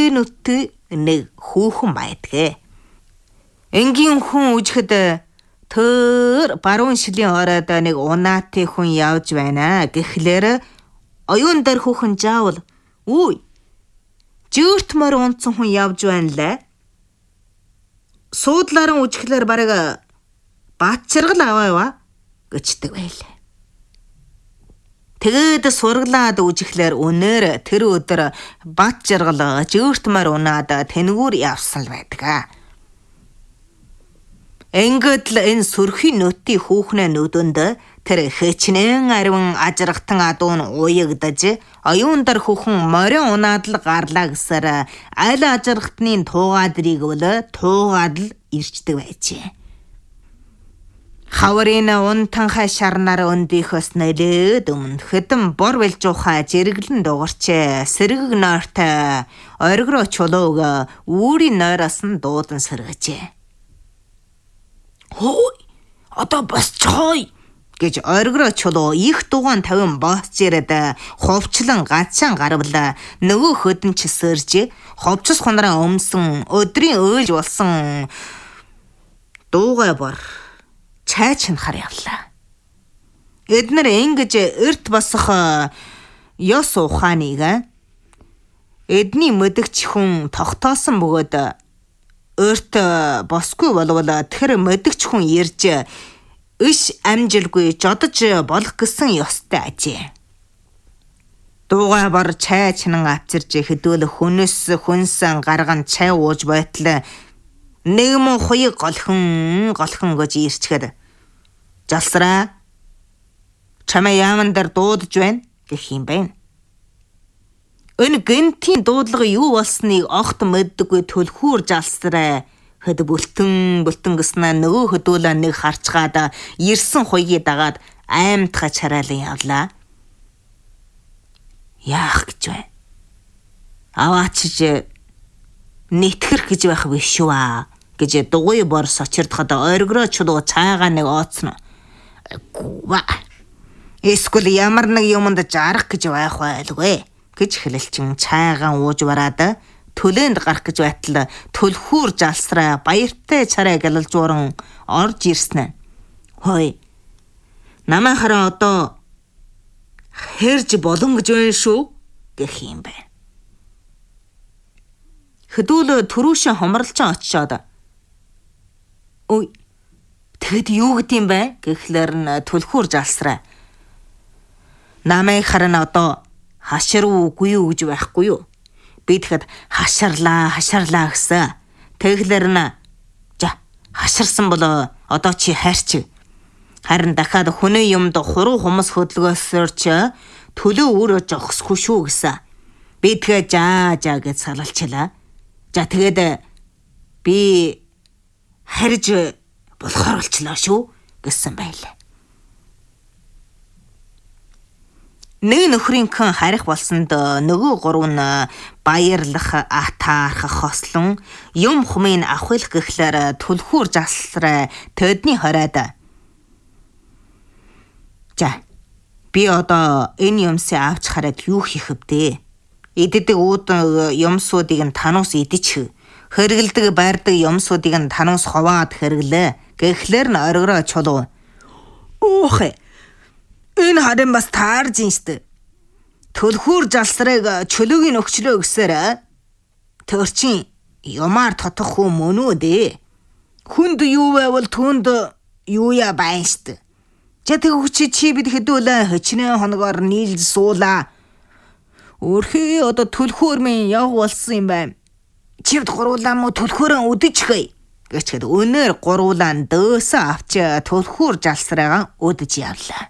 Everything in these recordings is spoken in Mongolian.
сөрхий нүдтэй нэг хүүхэн байдгээ. Энгийн хүн үжихэд тэр баруун шилийн оройд нэг унаатай хүн явж байна гэхлээр оюун дээр хүүхэн заавал үгүй жиртмөр унтсан хүн явж байна лээ. Суудлаараа үжихлээр бараг бат чаргал аваа гэждэг байлаа. Тэгээд сургалаад үжихлээр өнөр тэр өдөр бат жаргал жиртмөр унаад тэнгүүр явсан л байдаг. Ингээд л энэ сөрхий нүдтийн хүүхнээ нүдэнд тэр хэчнээн ариван ажрахтан адуун уягдаж оюун дар хүүхэн морин унаад л гарлаа гэсээр аль ажрахтны туугадрыг бол туугаад л ирчдэг байжээ. Хаврын унтанхай шарнаар өндийнхөөс нэлээд өмнө хэдэн бор вэлжуухай жиргэлэн дугарчээ сэрэг нойртой оргироо чулууг үүрийн нойроос нь дуудан сэргэжээ. Хөөе, одоо босцгоё гэж оргироо чулуу их дугаан 50 босч ирээд ховчлон гацаан гарвал нөгөө хөдөн ч сэрж ховчс хунараа өмсөн өдрийн өөлж болсон дуугай бор чайч нахаар явлаа. Эднэр ингэж эрт босох ёс ухааныг эдний мэдгч хүн тогтоосон бөгөөд өрт босгүй болвол тэр мэдгч хүн ирж иш амжилгүй жодож болох гэсэн ёстой ажээ. Дуугай бор чай чинан авчирж хэдүүл хүнэс хүнсэн гарган чай ууж байтал нэг мөн хуйг голхон гэж ирчгээд жалсраа чамаа яаман дээр дуудаж байна гэх юм байна. Энэ гэнтийн дуудлага юу болсныг огт мэддэггүй төлхүүр жалсраа хэд бүлтэн гэснээр нөгөө хөдүүлээ нэг харцгаад ирсэн хуйгийг дагаад аймтга чараалан явлаа. Яах гэж вэ? Аваачиж нэтгэх гэж байх биш үү гэж дугуй бор сочирдоход оргироо чулуу цаагаа нэг ооцно. Гүва. Эсвэл ямар нэг юмд жарах гэж байх байлгүй гэж хэлэлчин цайгаан ууж бараад төлөөнд гарах гэж байтал төлхүүр жалсраа баяртай царай гэлэлжууран орж ирсэн. Хөөе. Намаа хараа одоо хэрж болон гэж байна шүү гэх юм бэ. Хэдүүл түрүүшин хомролцоо очиод ой тэгэд юу гэдэм бэ гэхлээр нь төлхүүр жалсраа намайг харна одоо хашируугүй юу гэж байхгүй юу? Би тэгэхэд хашарлаа гэсэн. Тэглэр нь за хаширсан бол одоо чи хайрч. Харин дахиад хүний юмд хуруу хүмүүс хөдөлгөөсөрч төлөө өөрөө зогсохгүй шүү гэсэн. Би тэгээ жаа гэж салалчлаа. За тэгээд би харж болохоор болчлоо шүү гэсэн байлаа. Нэг нөхрийн хэн харих болсонд нөгөө гурав нь баярлах, атаарах хослон юм хумын авахлах гэхлээр төлхүүр жалсраа тэдний хоройд. За би одоо энэ юмсыг авч хараад юу хийх вдэ? Иддэг уудаг юмсуудыг нь тануус идчих. Хэрэгэлдэг байрдаг юмсуудыг нь тануус ховаад хэрэглээ. Гэхлээр нь оргироо чулуу. Уухэ. Энэ харин бас таарж инстэ. Төлхүүр жалсрыг чөлөөгийн өгчлөө гэсээр тэр чин юмар тотох хүн мөн үү дээ. Хүнд юу байвал түнд юу я байнст. Жатэг хүч чи бид хэдүүлээ хичнээн хоногоор нийлж суулаа. Өөрхий одоо төлхүүр минь яв болсон юм байна. Чивд гуруулаа мө төлхөөрөө үдэжхэй. Гэчгээд өнөр гуруулаа дөөсөө авч төлхүүр жалсраагаа үдэж явлаа.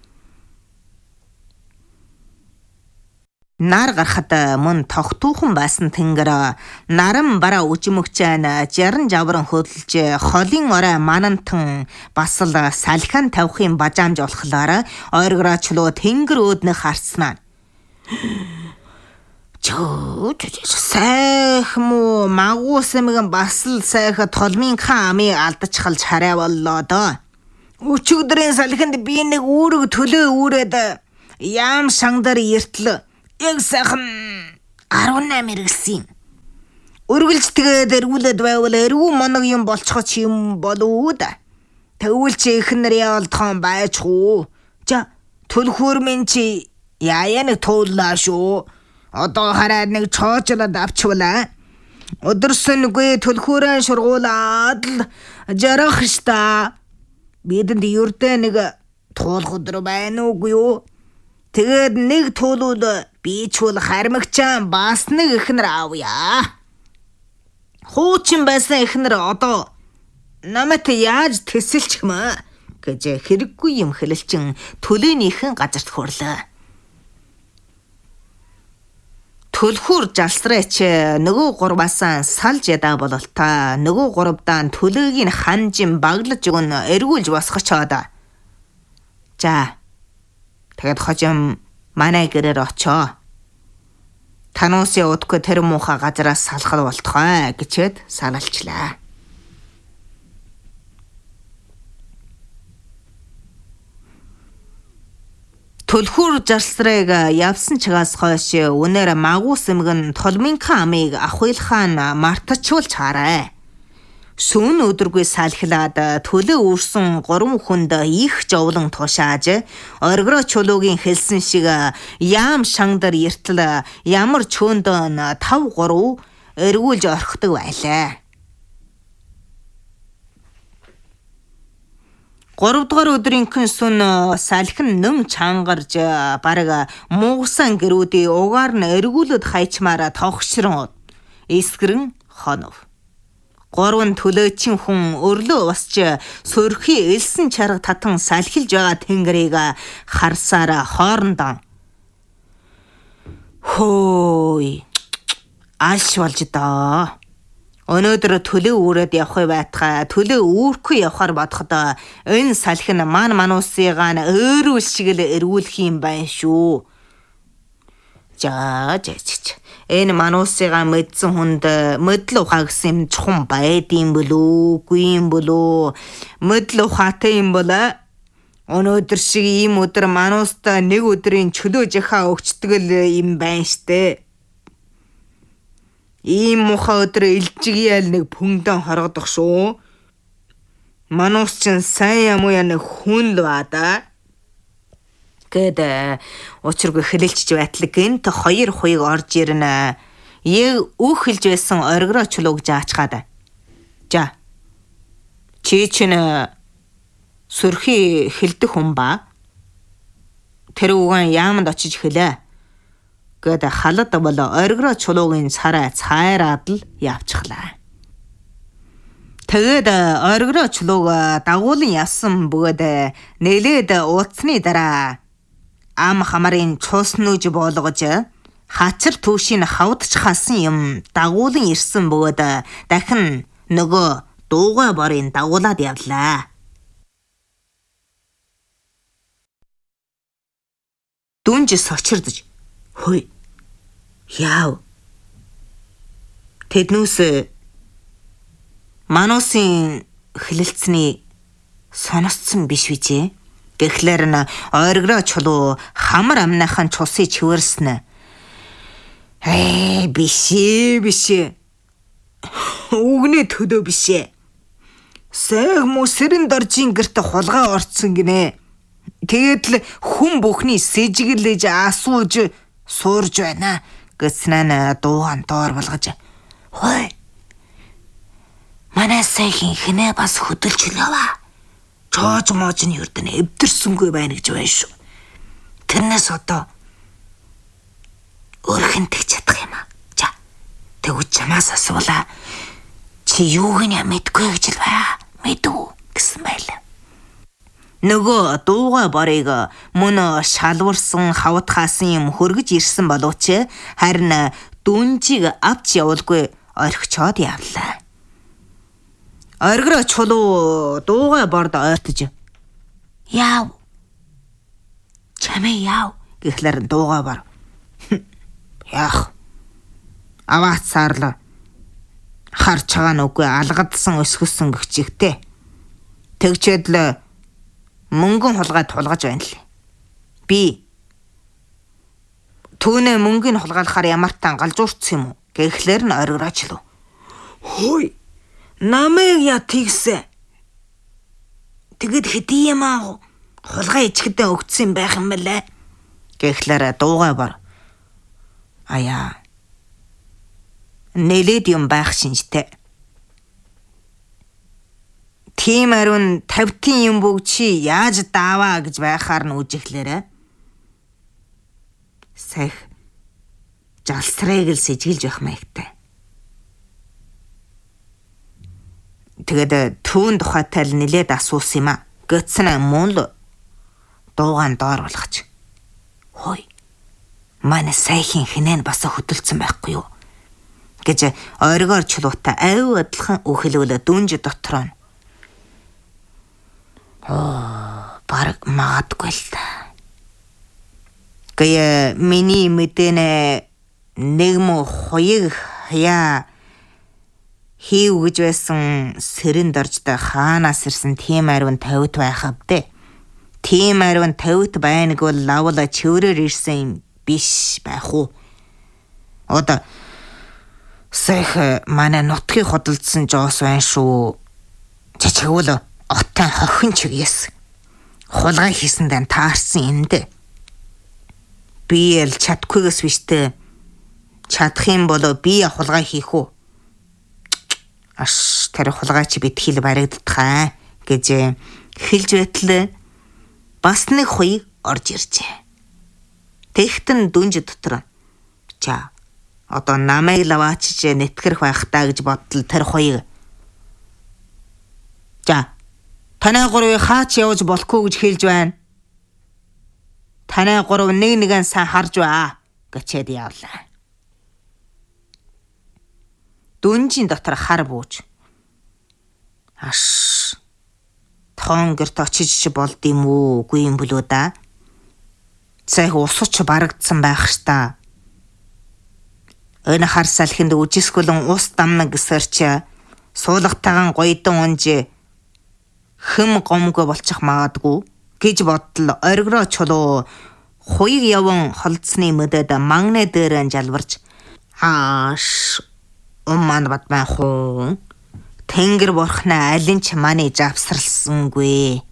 Нар гарахад мөн тогтуухан байсан тэнгэр наран бараа үжмөгчэн жаран жавран хөдөлж холын орой манантан бас л салхиан тавихын бажаамж болохлоор оргироо чулуу тэнгэр өөднө харснаа. Сайх муу магуусэмгэн бас л сайх толмын хаамыг алдчихалж хараа боллоо доо. Өчигдрийн салхинд би нэг үүрэг төлөө үүрээд яам шангаар эртэл яг сайхан 18 эргэлсэн. Үргэлж тэгээд эргүүлээд байвал эргүү моног юм болцохоч юм болов да. Тэгвэл чи ихнэр яалтхан байж хуу. За төлхөр минь чи яа нэг тууллаа шүү. Одоо хараад нэг чоожлоод авчвала. Өдөрсөнгүй төлхөрэн шургуулаад л жарах шта. Бидэнд юрдэ нэг туулах өдөр байна уугүй юу? Тэгээд нэг туулууд би ч бол хармагчаан бас нэг ихнэр аавья. Хуучин байсан ихнэр одоо намайг яаж тэсэлчих мэ гэж хэрэггүй юм хэлэлчин төлөөнийхэн газарт хурлаа. Төлхөр жалсраач нөгөө гурваасаа салж ядаа бололтой нөгөө гуравдаа төлөөгийн ханжин баглаж өгөн эргүүлж босгочоод. За тэгэд хожим манай гэрээр очоо. Тануусын удахгүй тэр муухай газараас салхал болтгой гэчээд салалчлаа. Төлхөр жарсрыг явсан чагаас хойш өнөр магуус эмгэн толмынхан амыг ахуйлахаан мартачулж хараа. Сүүн өдргүй салхилаад төлөө үрсэн 3 хүнд их жовлон тушааж оргироо чулуугийн хэлсэн шиг яам шангдар эртэл ямар чөөндөн 5-3 эргүүлж орхидог байлаа. 3 дугаар өдрийнхэн сүн салхин нөм чангарж бараг муугсан гэрүүдийн угаар нь эргүүлээд хайчмаараа тогшрон эсгэрэн хонов. 3 төлөөчин хүн өрлөө усч сөрхий элсэн чарга татан салхилж байгаа тэнгэрийг харсаар хоорондоо хөөй алш болж доо. Өнөөдөр төлөө үүрээд явах байтхаа төлөө үүрхгүй явахаар бодоход энэ салхин мануусыгаа өөрөөл шиг л эргүүлэх юм байна шүү. За энэ мануусыгаа мэдсэн хүнд мэдлэг ухаа гэсэн юм чухам байдсан болов үгүй юм болов. Мэдлэг ухаатай юм болоо. Өнөөдөр шиг ийм өдөр мануустаа нэг өдрийн чөлөө жахаа өгчдөг л юм байна штэ. Ийм муха өдөр илжигяал нэг пүнгдэн хоргодох шүү. Мануус чин сайн юм уу яа нэг хүн л баада. Гэд учиргүй хэлэлцэж байтлаг гэнт 2 хуйг орж ирнэ. Яг үхэлж байсан оргироо чулууг заачгаад. За. Чи чин сөрхий хэлдэх хүн ба. Тэр үгэн яамд очиж хэлээ. Гэд халад бол оргироо чулуугийн царай цайраад л явчихлаа. Тэгээд оргироо чулууг дагуулan явсан бөгөөд нэлээд ууцсны дараа ам хамарын цус нүүж болгож хачир түүшийн хавдч хасан юм дагуулan ирсэн бөгөөд дахин нөгөө дуугай борын дагуулад явлаа. Дүнж сочирдж хөөе яав тэднүүс мануусын хэлэлцний соносцсон биш вижээ. Гэхлээр нь оргироо чулуу хамар амнаахан цусыг чивэрснэ. Биш. Үгнээ төдөө биш. Сэг мөсрэн доржин гэрт хулгай орцсон гинэ. Тэгээд л хүн бүхний сэжиглэж асууж суурж байна гэснээр дууган доор болгож. Хөөе. Манай сайхин хинэ бас хөдөлж яваа. Чоож моож нь юрдэн эвдэрсэнгүй байна гэж байна шүү. Тэрнээс одоо өөрхөн тэгж чадах юм аа. За тэгвэл чамаас асуулаа. Чи юуг нь мэдгүй гэж л бай. Мэдв гэсэн байлаа. Нөгөө дуугай борыг мөн шалварсан хавтгаасан юм хөргөж ирсэн боловч харин дүнжиг авч явуулгүй орхичоод явлаа. Оргироо чулуу дуугай борд ойртож яав. Чамээ яав гэхлээр дуугай бор. Яах. Аваацаарлаа. Харж байгаа нүггүй алгадсан өсгөсөн гихчигтэй. Тэгчээд л мөнгөн хулгай тулгаж байна л. Би түүнээ мөнгөний хулгайлахаар ямар таан галзуурцсан юм уу гэхлээр нь оргироо чулуу. Хөөе. Намайг яа тэгсэ. Тэгэд хэдий юм аа хулгай ичгэдэ өгцсөн байх юм бэлээ. Гэхлээр дуугай бар. Аяа. Нэлээд юм байх шинжтэй. Тийм ариун 50-ийн юм бүгд чи яаж дааваа гэж байхаар нь үжиглээрэ. Сах жалсрыг л сэжгэлж байх маягтай. Тэгээд түүн тухайтай л нэлээд асуусан юм а. Гэцэн мөн л дуугаан доор болгож. Хөөе. Манай сайхийн хинэн бас хөдөлцөн байхгүй юу? Гэж ойргоор чулуутай аюу адилхан үхэлүүлээ дүнж дотроо. Бараг магадгүй л та. Гэ миний мэдэнэ нэг мо хоёг яа хийв гэж байсан сэрэнд оржтой хаанаас ирсэн тийм ариун тавьт байх авдэ. Тийм ариун тавьт байнг бол лавла чиврээр ирсэн биш байх уу? Одоо сэх манай нутгийг хөдөлсөн жоос байна шүү. Чичгүүл оттой хохин чигээс хулгай хийсэндээ таарсан юм дэ. Би л чадахгүйгээс биштэй. Чадах юм бол би хулгай хийх үү? Аш тэр хулгай чи битгийл баригдтахаа гэж хэлж байтал бас нэг хоёг орж иржээ. Тэгтэн дүнж дотор. За одоо намайг лаваачиж нэтгэрх байх таа гэж бодлоо тэр хоёг. За танай гурвыг хаач явж болохгүй гэж хэлж байна. Танай гурав нэг-нэгэн сайн харж баа гэчээд явлаа. Дүнжийн дотор хар бууж. Аш. Тонгерт очиж болд юм уу? Үгүй юм болоо да. Цайх усч барагдсан байх штаа. Энэ хар салхинд үжисгүлэн ус дамна гэсэрч суулгатайгаан гоёдон унж хэм гомго болчих магадгүй гэж бодлоо оргироо чулуу хоёг яван холдсны мэдэд магнэ дээр жалбарч хааш умман батмаа хуу тэнгэр бурхнаа алин ч маний завсралсангүй.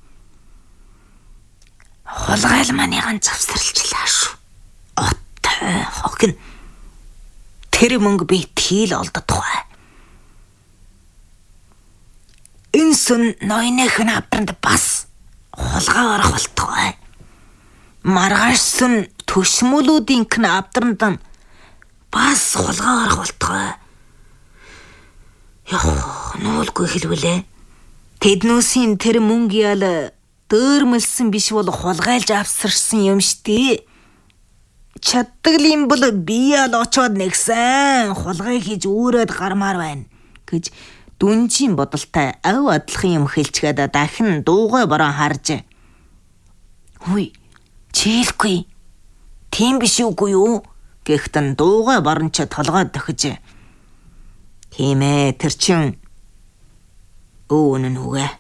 Хулгайл маныгаан завсралчлаа шүү. Оттой хогн тэр мөнгө би тийл олддохгүй. Инсэн ноёныхын авдранд бас хулгай орох болтугай. Маргаашсан төшмөлүүдийнх нь авдранд бас хулгай орох болтугай. Яах нуулгүй хэлвэлээ. Тэднүүсийн тэр мөнгө ял дөөрмөлсөн биш бол хулгайлж авсарсан юм штий. Чаддаг юм бол би ял очоод нэгсэн хулгай хийж үүрээд гармаар байна гэж дүнжийн бодолтой ав адлахын юм хэлчгээд дахин дуугай бороо харж. Хүй, чийлгүй. Тийм биш үгүй юу? Гэхдээ дуугай боронч толгойд дохиж. Тийм ээ, тэр чин өөнөн үгэ.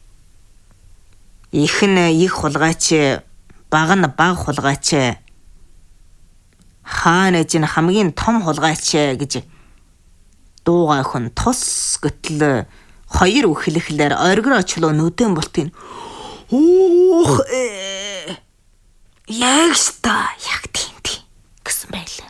Их нь их хулгайч, баг нь баг хулгайч. Хаана жин хамгийн том хулгайч гэж дуугай хүн тус гэтэл хоёр үхлэхлээр оргироо чулуу нүдэн болтын. Ух яг ста яг тийм гэсэн байлаа.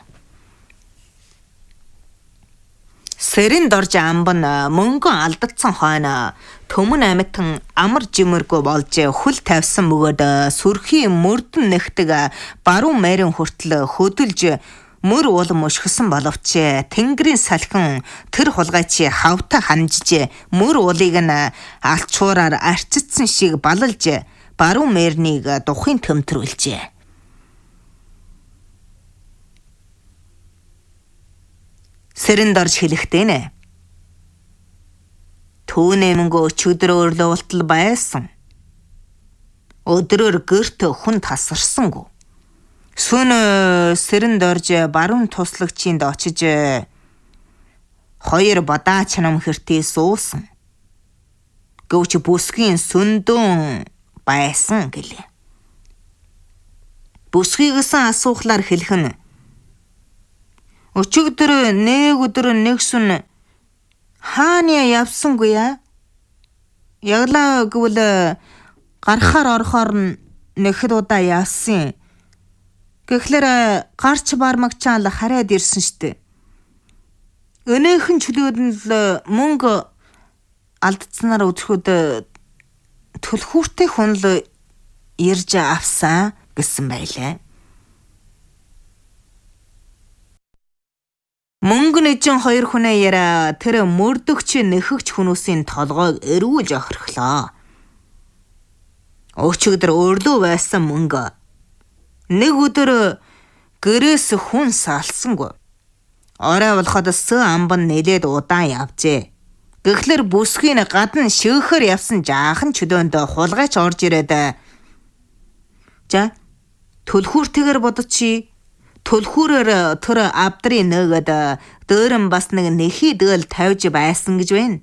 Сэрэнд орж амбан мөнгө алдагдсан хойно төмөн амьтан амар жимэргүй болж хөл тавьсан бөгөөд сүрхийн мөрдөн нэгтэг баруун мэрийн хүртэл хөдөлж мөр улам өшгсөн боловч тэнгэрийн салхин тэр хулгайч хавта хамжиж мөр улыг нь алчуураар арчицсан шиг балалж баруун мэрнийг духын төмтрүүлжээ. Сэрэнд орж хэлэхдээ нэ. Түүний мөнгө өчигдөр өрлөвөлтөл байсан. Өдрөөр гэрт хүн тасарсангүй. Сүн сэрэнд орж баруун туслагчинд очиж хоёр бадаач нам хэртээ суусан. Гөвч бүсгийн сүндөн байсан гэлээ. Бүсгийгсэн асуухлаар хэлэх нь. Өчигдөр нэг өдөр нэг сүн Хааны явсангүй яа? Яглаа гэвэл гарахаар орохоор нэхэд удаа яасан. Гэхлээр гарч бармагчаал хараад ирсэн штэ. Өнөөхөн чөлөөд л мөнгө алдцсанаар өдрөхөд төлхүүртэй хүн л ирж авсан гэсэн байлаа. Мөнгө нэжин хоёр хүнээ яра тэр мөрдөгч нэхэгч хүмүүсийн толгойг эргүүлж охирхлоо. Өчигдөр өрлөө байсан мөнгө нэг өдөр гэрээс хүн салсангүй. Орой болоход амбан нэлээд удаан явжээ. Гэхлээр бүсгийн гадна шөөхөр явсан жаахан чөлөөнд хулгайч орж ирээд за төлхүүртэйгээр бодочи. Төлхүүрээр тэр авдрын нөгөөд дөөрөн бас нэг нэхий дөөл тавьж байсан гэж байна.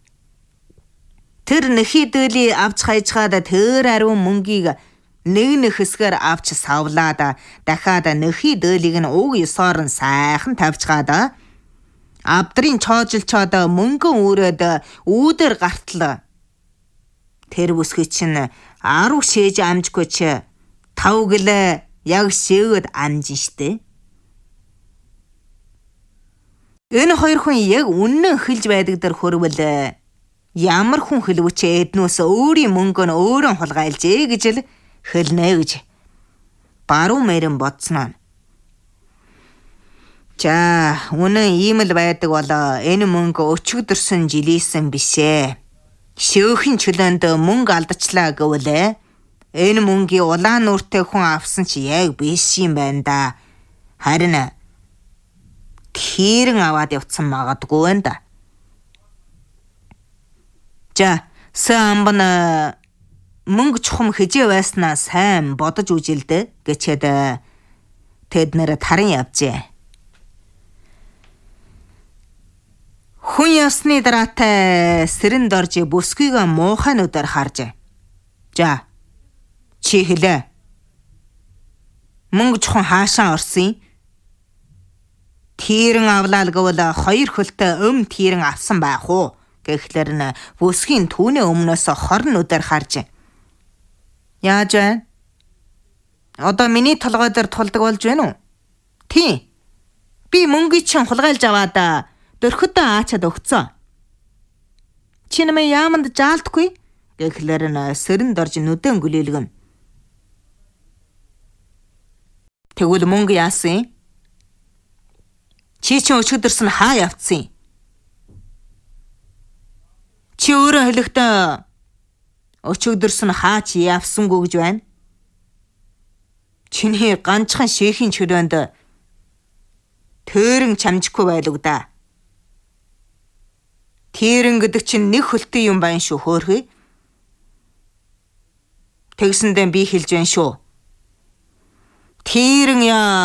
Тэр нэхий дөөлийг авч хайчгаад тэр ариун мөнгийг нэг хэсгээр авч савлаад дахиад нэхий дөөлийг нь уг ёсоор нь сайхан тавьчгаад авдрын чоожилчоод мөнгөн өрөөд үүдэр гартал. Тэр бүсгүй чинь 10 шээж амжгүй ч 5 гэлээ яг шээгээд амжин штэ. Энэ хоёр хүн яг үнэн хэлж байдаг дээр хөрвөл ямар хүн хэлвч эднээс өөрийн мөнгөө өөрөө хулгайлжээ гэж л хэлнэ гэж баруун мэрэн бодсноо. За үнэн ийм л байдаг болоо энэ мөнгө өчигдөрсөн жилийнсэн бишээ. Шөөхин чөлөөнд мөнгө алдчихлаа гэвэл энэ мөнгийг улаан нүртэй хүн авсан чи яг биш юм байна да. Харин тэрэн аваад явцсан магадгүй байна да. За самбан мөнгө чухам хэжээ байснаа сайн бодож үжилдэ гэчээд тэд нэр таран явжээ. Хүн явсны дараатай сэрэнд орж бүсгүйг муухай нүдээр харж. За чи хэлээ. Мөнгө чухам хаашаа орсон? Тэрэн авлаа гэвэл 2 хөлтэй тэрэн авсан байх уу? Гэхлээр нь бүсгийн түүний өмнөөс хорн нүдээр харж. Яаж вэ? Одоо миний толгой дээр тулдаг болж байна уу? Тийм. Би мөнгөийг чинь хулгайлж аваад дөрхөдөө аачаад өгцөө. Чи нэмээ яаманд жаалтгүй? Гэхлээр нь сэрэнд орж нүдэн гүлээлгэн. Тэгвэл мөнгө яасан? Чи чинь өчигдөрсөн хаа явцсан? Чи өөрөө хэлэхдээ өчигдөрсөн хаа чи явсангүй гэж байна? Чиний ганцхан шээхийн чөлөөнд тэрэн чамжихгүй байлгүй да. Тэрэн гэдэг чинь нэг хөлтэй юм байна шүү хөөхий. Тэгсэндээ би хэлж байна шүү. Тэрэн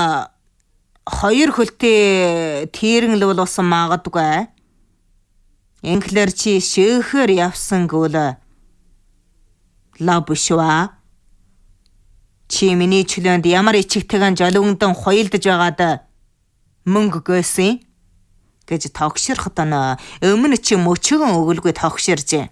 2 хөлтэй тэрэн л болсон магадгүй. Инглер чи шөөхөр явсан гэвэл лав бишва. Чи миний чөлөөнд ямар ичигтэйгэн жоловгондан хойлдож байгаад мөнгө гойсон гэж тогширхот өмнө чи мөчгөн өгөлгүй тогширж.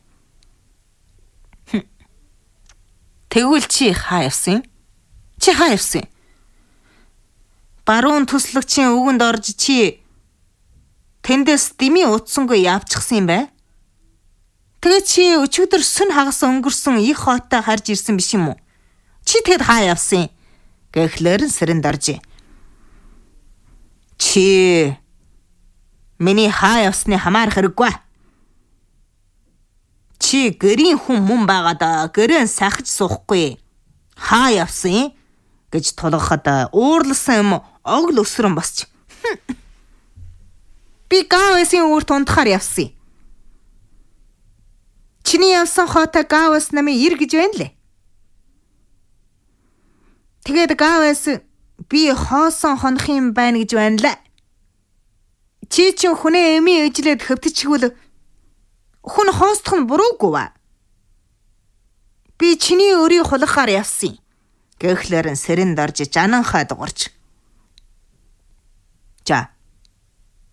Тэгвэл чи хаа явсан? Чи хаа явсан? Баруун төсөлөгчийн үгэнд орж чи тэндээс дими утсангүй явчихсан юм бай. Тэгээ чи өчигдөр сүн хагас өнгөрсөн их хойтой харж ирсэн биш юм уу? Чи тэгэд хаа явсан? Гэхлээр нь сэрэнд орж. Чи миний хаа явсны хамаарах хэрэггүй. Чи гэрийн хүн мөн байгаад гэрэн сахиж суухгүй. Хаа явсан гэж тулгахад уурласан юм огл өсрөн босч. Би гаавэсийн үрт унтахаар явсан. Чиний явсан хойтой гаавэс намын ир гэж байна лээ. Тэгээд гаавэс би хоосон хонох юм байна гэж байна лээ. Чи чинь хүнээ эми ээжлээд хөвтчихвэл хүн хоостох нь буруугүй ба. Би чиний өрийг хулахаар явсан. Гэхлээр нь сэрэнд орж жананхаа дуурч. За